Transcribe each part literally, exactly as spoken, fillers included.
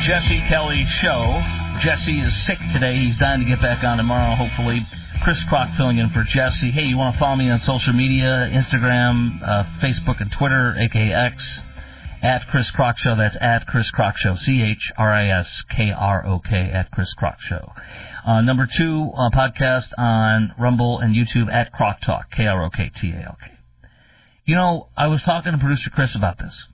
Jesse Kelly Show. Jesse is sick today. He's dying to get back on tomorrow, hopefully. Chris Crock filling in for Jesse. Hey, you want to follow me on social media, Instagram, uh, Facebook, and Twitter, a k a. X, at Chris Crock Show. That's at Chris Crock Show. C H R I S K R O K, at Chris Crock Show. Uh, number two, uh, podcast on Rumble and YouTube, at Crock Talk, K R O K T A L K. You know, I was talking to producer Chris about this.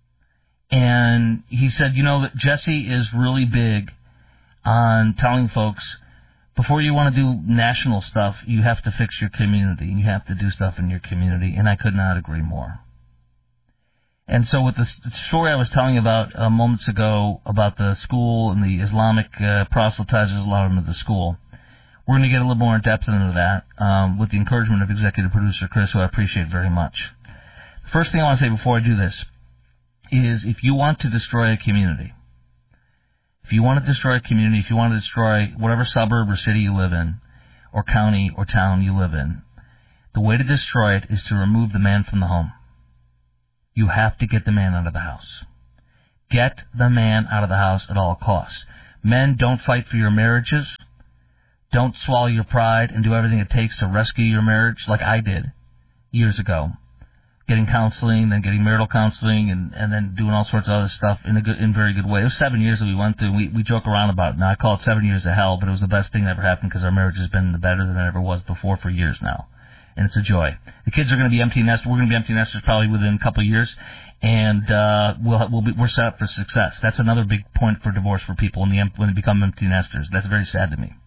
And he said, you know, that Jesse is really big on telling folks, before you want to do national stuff, you have to fix your community. You have to do stuff in your community. And I could not agree more. And so with the story I was telling about uh, moments ago about the school and the Islamic uh, proselytizers allowed into the school, we're going to get a little more in depth into that um, with the encouragement of executive producer Chris, who I appreciate very much. First thing I want to say before I do this is if you want to destroy a community, if you want to destroy a community, if you want to destroy whatever suburb or city you live in, or county or town you live in, the way to destroy it is to remove the man from the home. You have to get the man out of the house. Get the man out of the house at all costs. Men, don't fight for your marriages. Don't swallow your pride and do everything it takes to rescue your marriage like I did years ago. Getting counseling, then getting marital counseling, and, and then doing all sorts of other stuff in a good, in very good way. It was seven years that we went through. We we joke around about it. Now, I call it seven years of hell, but it was the best thing that ever happened because our marriage has been better than it ever was before for years now. And it's a joy. The kids are going to be empty nesters. We're going to be empty nesters probably within a couple of years, and uh, we'll we'll be we're set up for success. That's another big point for divorce for people when they when they become empty nesters. That's very sad to me.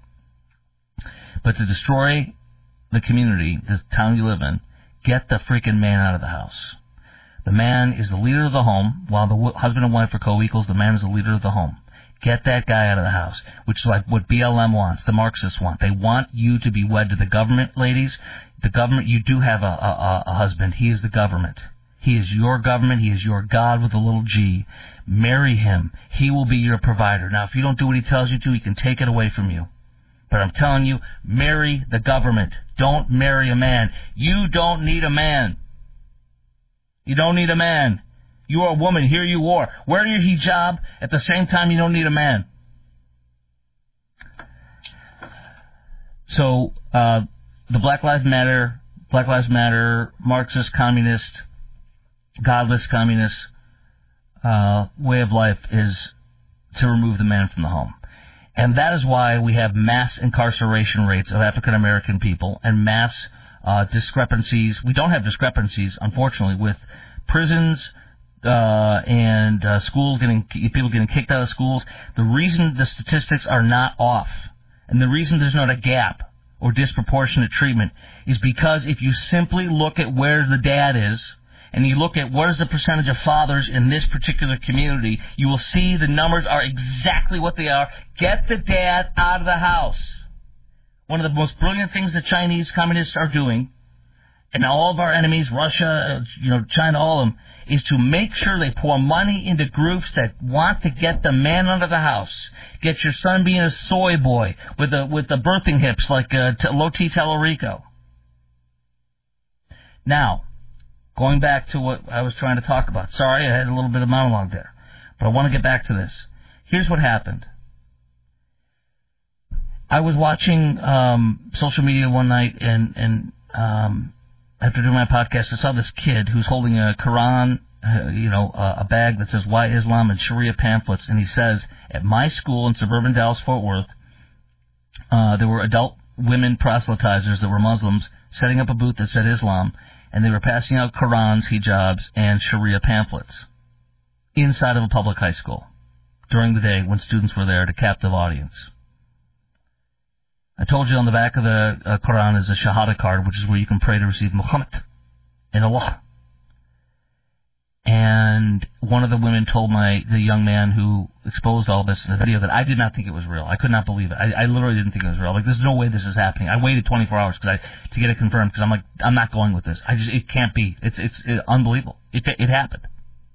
But to destroy the community, the town you live in, get the freaking man out of the house. The man is the leader of the home, while the w- husband and wife are co-equals. The man is the leader of the home. Get that guy out of the house, which is like what B L M wants, the Marxists want. They want you to be wed to the government, ladies. The government, you do have a, a, a husband. He is the government. He is your government. He is your God with a little G. Marry him. He will be your provider. Now, if you don't do what he tells you to, he can take it away from you. But I'm telling you, marry the government. Don't marry a man. You don't need a man. You don't need a man. You are a woman. Here you are. Wear your hijab. At the same time, you don't need a man. So, uh, the Black Lives Matter, Black Lives Matter, Marxist, communist, godless, communist uh, way of life is to remove the man from the home. And that is why we have mass incarceration rates of African American people and mass uh, discrepancies. We don't have discrepancies, unfortunately, with prisons uh, and uh, schools getting people getting kicked out of schools. The reason the statistics are not off, and the reason there's not a gap or disproportionate treatment, is because if you simply look at where the dad is, and you look at what is the percentage of fathers in this particular community, you will see the numbers are exactly what they are. Get the dad out of the house. One of the most brilliant things the Chinese communists are doing, and all of our enemies, Russia, you know, China, all of them, is to make sure they pour money into groups that want to get the man out of the house. Get your son being a soy boy with the with the birthing hips like uh, Loti Tallarico. Now, going back to what I was trying to talk about. Sorry, I had a little bit of monologue there. But I want to get back to this. Here's what happened. I was watching um, social media one night, and, and um, after doing my podcast, I saw this kid who's holding a Quran, uh, you know, uh, a bag that says Why Islam and Sharia pamphlets. And he says, at my school in suburban Dallas-Fort Worth, uh, there were adult women proselytizers that were Muslims setting up a booth that said Islam, and they were passing out Qurans, hijabs, and Sharia pamphlets inside of a public high school during the day when students were there, to captive audience. I told you on the back of the uh, Quran is a Shahada card, which is where you can pray to receive Muhammad and Allah. And one of the women told my the young man who exposed all this in the video that I did not think it was real. I could not believe it. I, I literally didn't think it was real. Like, there's no way this is happening. I waited twenty-four hours cause I, to get it confirmed because I'm like, I'm not going with this. I just, it can't be. It's it's it, unbelievable. It it happened.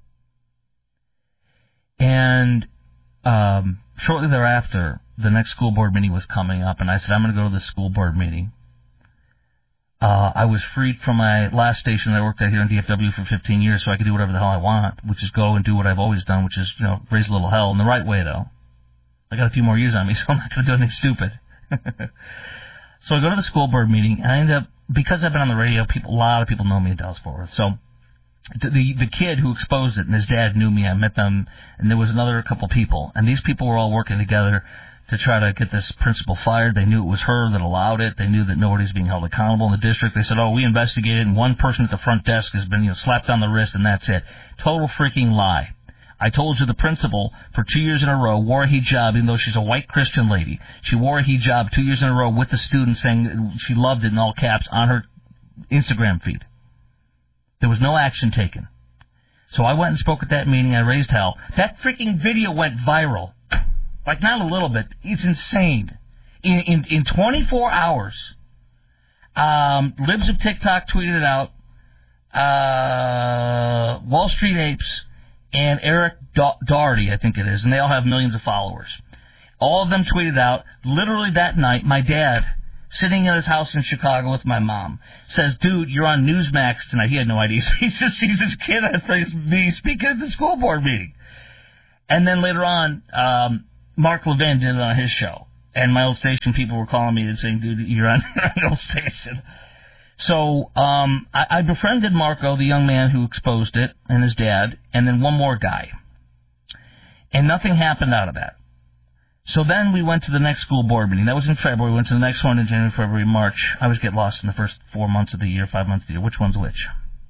And um, shortly thereafter, the next school board meeting was coming up, and I said, I'm going to go to the school board meeting. Uh, I was freed from my last station that I worked at here in D F W for fifteen years, so I could do whatever the hell I want, which is go and do what I've always done, which is, you know, raise a little hell in the right way, though. I got a few more years on me, so I'm not going to do anything stupid. So I go to the school board meeting, and I end up, because I've been on the radio, people, a lot of people know me in Dallas-Fort Worth. So the the kid who exposed it and his dad knew me. I met them, and there was another couple people, and these people were all working together to try to get this principal fired. They knew it was her that allowed it. They knew that nobody's being held accountable in the district. They said, oh, we investigated, and one person at the front desk has been, you know, slapped on the wrist, and that's it. Total freaking lie. I told you the principal, for two years in a row, wore a hijab, even though she's a white Christian lady. She wore a hijab two years in a row with the students saying she loved it in all caps on her Instagram feed. There was no action taken. So I went and spoke at that meeting. I raised hell. That freaking video went viral. Like, not a little bit. It's insane. In in, in twenty-four hours, um, Libs of TikTok tweeted it out, uh, Wall Street Apes, and Eric da- Doherty, I think it is, and they all have millions of followers. All of them tweeted out, literally that night, my dad, sitting in his house in Chicago with my mom, says, dude, you're on Newsmax tonight. He had no idea. He just sees this kid at me speaking at the school board meeting. And then later on, um, Mark Levin did it on his show. And my old station people were calling me and saying, dude, you're on your old station. So um, I, I befriended Marco, the young man who exposed it, and his dad, and then one more guy. And nothing happened out of that. So then we went to the next school board meeting. That was in February. We went to the next one in January, February, March. I always get lost in the first four months of the year, five months of the year. Which one's which?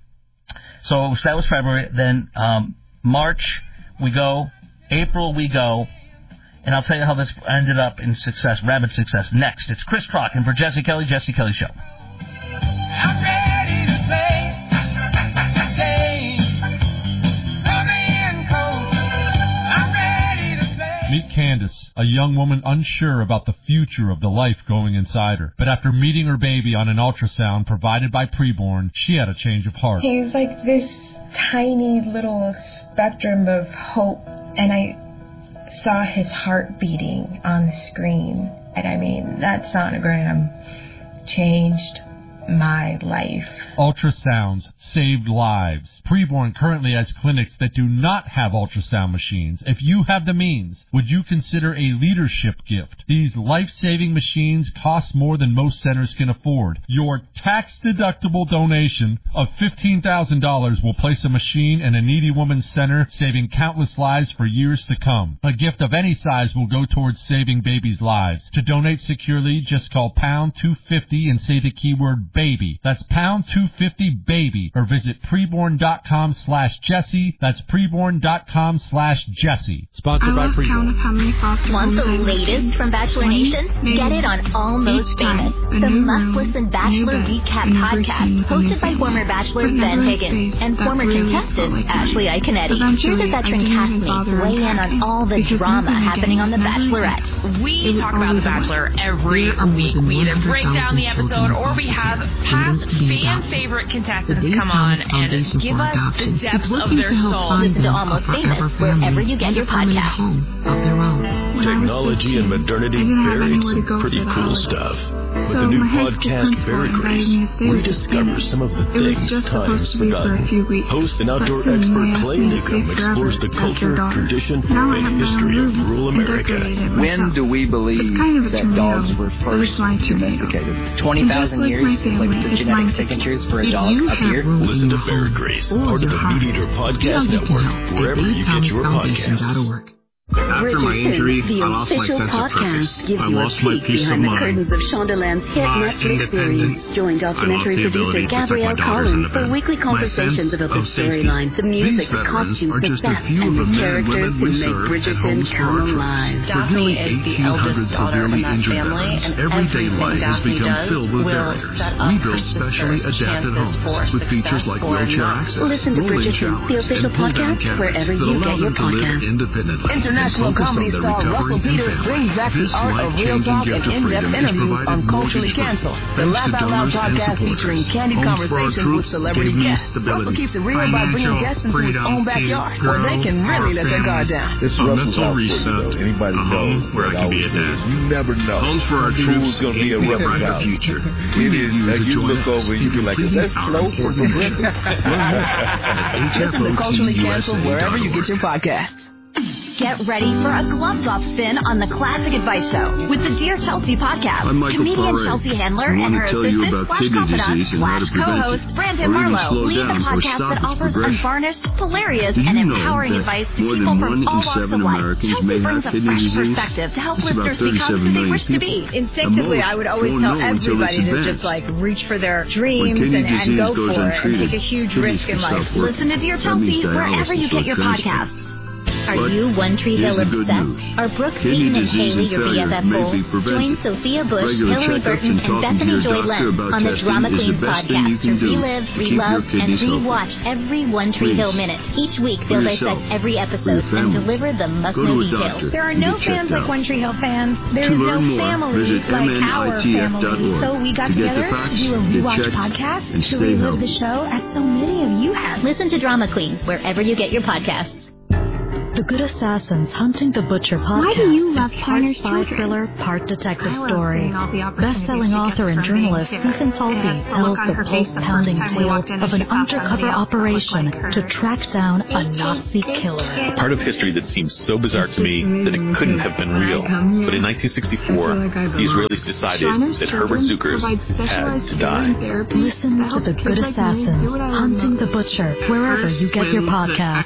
So that was February. Then um, March, we go. April, we go. And I'll tell you how this ended up in success, rapid success. Next, it's Chris Crocker for Jesse Kelly, Jesse Kelly Show. I'm ready to play the game. Coming cold. I'm ready to play. Meet Candace, a young woman unsure about the future of the life going inside her. But after meeting her baby on an ultrasound provided by Preborn, she had a change of heart. He's like this tiny little spectrum of hope, and I saw his heart beating on the screen. And I mean, that sonogram changed my life. Ultrasounds saved lives. Preborn currently has clinics that do not have ultrasound machines. If you have the means, would you consider a leadership gift? These life-saving machines cost more than most centers can afford. Your tax-deductible donation of fifteen thousand dollars will place a machine in a needy woman's center, saving countless lives for years to come. A gift of any size will go towards saving babies' lives. To donate securely, just call pound two fifty and say the keyword baby. That's pound two fifty baby, or visit preborn.com slash Jesse. That's preborn.com slash Jesse. Sponsored by Preborn. Want the latest from Bachelor Nation? Get it on Almost Famous, the must-listen Bachelor recap podcast hosted by former Bachelor Ben Higgins and former contestant Ashley Iaconetti. Hear the veteran castmates weigh in on all the drama happening on The Bachelorette. We talk about The Bachelor every week. We either break down the episode or we have past fan-favorite contestants come on and give us the depths of their soul. Listen to Almost Famous wherever you get your podcasts. Technology and modernity buried some pretty cool stuff. With the new podcast, Barry Grace, we discover some of the things time has forgotten. Host and outdoor expert Clay Newcomb explores the culture, tradition, and history of rural America. When do we believe that dogs were first domesticated? twenty thousand years since like the genetic signatures for a dog up here. Listen to Barry Grace, part of the Meat Eater Podcast Network, wherever you get your podcasts. After my injury, the I lost my official sense of podcast purpose. gives I you a lost my peek peace of behind the mind. curtains of Shondaland's hit My Netflix series. Join documentary I lost the producer ability to protect Gabrielle my daughters Collins in the for bed. weekly My conversations sense about the of safety. storyline, the music, These the veterans costumes, are the just a sets, few and of the the men and characters women who we make serve at Bridgerton homes for come our troops. alive. For nearly Daphne is the eighteen hundred eldest daughter severely in that injured family, veterans, and everyday everything life has Daphne become does filled with will barriers. set up We her build specially sisters' adapted chances homes for with features success like or wheelchair not. access, Listen to rolling Bridgerton, showers, the official and pull-down podcast, cabinets wherever that you allow get your them to live podcasts. independently. international comedy star Russell Peters brings back the art of real talk and in-depth interviews on Culturally Canceled, the Laugh Out Loud podcast featuring candid conversations with celebrity guests. Russell keeps it real by bringing guests into his own backyard, where they can really let their guard down. This is Russell's house for you, though. Anybody knows where I can be a dad. You never know. Homes for our troops going to be a Russell's house. Future. It is. Like you look over and you be like, is that Flo from the Griffin? Listen to Culturally Canceled wherever you get your podcasts. Get ready for a glove golf spin on the Classic Advice Show with the Dear Chelsea podcast. I'm Michael Comedian Paré. Chelsea Handler I and her want to tell you assistant about slash kidney confidant disease and how slash to prevent co-host it, Brandon or even Marlowe slow lead the down or podcast stop that its offers progression. unvarnished, hilarious, Did you and know empowering that advice to more people than from one in all walks of seven life. Americans Chelsea may brings have a kidney fresh disease? perspective to help It's about listeners become who they thirty-seven wish to million be. Instinctively, I would always won't tell know until everybody it's to advanced. just like reach for their When dreams kidney and, and disease go goes for it and untreated, take a huge kidneys risk in can life. stop working. Listen to Dear That means Chelsea wherever dialysis you get will your transfer. podcasts. Are But you One Tree here's Hill the good obsessed? news. Are Brooke Kidney Seaton and disease Haley and your B F failure F may goals? be prevented. Join Sophia Bush, Regular Hillary checkups Burton, and and talking to Bethany your Joy doctor Lenz about on the testing Drama is the Queens best thing you podcast to can do relive, to keep your relove, and kidneys healthy. rewatch every One Tree Please. Hill minute. Each week, For they'll yourself, dissect every for episode your and family. deliver the Go to must-know a details. doctor There are and no get fans checked like out. One Tree Hill fans. There To is learn no more, family visit like M N I our T F dot family. org So we got to get the together facts, to do a get rewatch checked, podcast and to stay relive healthy. the show as so many of you have. Listen to Drama Queens wherever you get your podcasts. The Good Assassins Hunting the Butcher podcast Why do you love is part Partners spy Children? thriller, part detective I love story. getting all the opportunities Best-selling she author gets and from being journalist here. Susan It Talty has the tells look on the her face the first pulse-pounding time we tale walked in and of an she found undercover somebody else that operation looked like her. to track down a Nazi killer. Part of history that seems so bizarre to me that it couldn't have been real. But in nineteen sixty-four, the Israelis decided that Herbert Zuckers had to die. Listen to The Good Assassins Hunting the Butcher wherever you get your podcasts.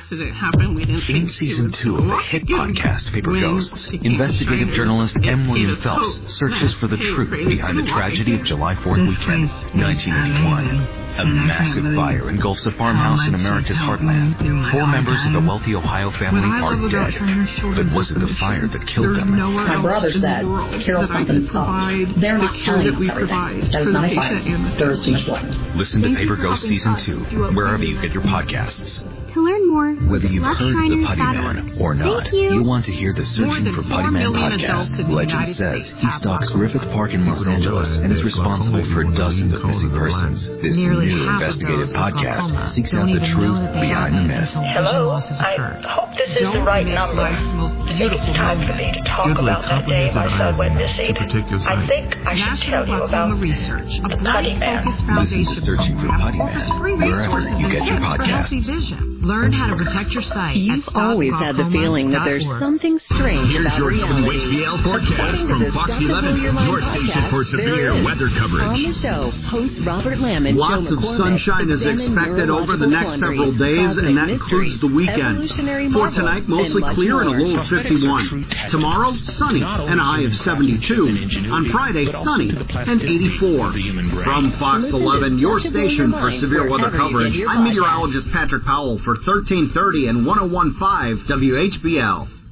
In season two of the hit podcast Paper Ghosts, investigative journalist M. William Phelps searches for the truth behind the tragedy of July fourth weekend, nineteen eighty-one. A massive fire engulfs a farmhouse in America's heartland. Four members of the wealthy Ohio family are dead. But was it the fire that killed them? My brother said, Carol, something's up. They're not telling us everything. That is not a fire. There is too much blood. Listen to Paper Ghosts Season two, wherever you get your podcasts. To learn more, Whether you've heard of the Putty dot Man org. or not, Thank you. you'll want to hear the Searching for Putty Man podcast. Legend says he stalks Griffith Park in Los Angeles and is responsible for dozens of missing persons. This new investigative podcast seeks out the truth behind the myth. Hello, I hope this is the right number. I think it's time for me to talk about that day my son went missing. I think I should tell you about the Putty Man. Listen to Searching for Putty Man wherever you get your podcasts. Learn how to protect your site. You've always had the feeling that there's something strange Here's about your reality. W H B L forecast According to from the Fox Stuff to Blow eleven, Your Mind your station podcast, for there severe is. weather coverage. On the show, hosts Robert Lamb and Lots Joe of McCormick sunshine is examine expected over the next neurological several days, quandaries, and that cosmic includes the mysteries, weekend. evolutionary For marvels, tonight, mostly and much clear and a more. low of fifty-one. Tomorrow, sunny and a high of seventy-two. On Friday, sunny and eighty-four. From Fox eleven, your station for severe weather coverage, I'm meteorologist Patrick Powell for thirteen thirty and one oh one point five W H B L.